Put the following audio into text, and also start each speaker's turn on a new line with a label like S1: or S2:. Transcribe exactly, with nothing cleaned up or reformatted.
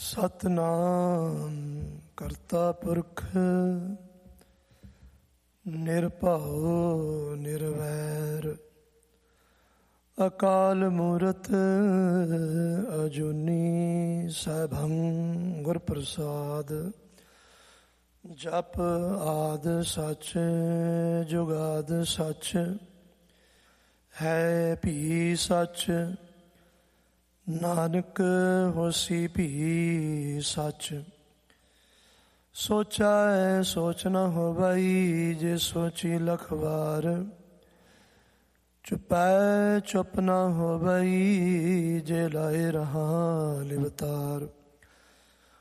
S1: ਸਤਿਨਾਮ ਕਰਤਾ ਪੁਰਖ ਨਿਰਭਉ ਨਿਰਵੈਰ ਅਕਾਲ ਮੂਰਤ ਅਜੂਨੀ ਸੈਭੰ ਗੁਰ ਪ੍ਰਸਾਦ। ਜਪ ਆਦ ਸੱਚ ਜੁਗਾਦ ਸੱਚ ਹੈ ਭੀ ਸੱਚ ਨਾਨਕ ਹੋਸੀ ਭੀ ਸੱਚ। ਸੋਚਾ ਹੈ ਸੋਚ ਨ ਹੋਵਈ ਜੇ ਸੋਚੀ ਲਖ ਵਾਰ। ਚੁਪੈ ਚੁਪ ਨ ਹੋਵਈ ਜੇ ਲਾਏ ਰਹਾ ਲਿਵਤਾਰ।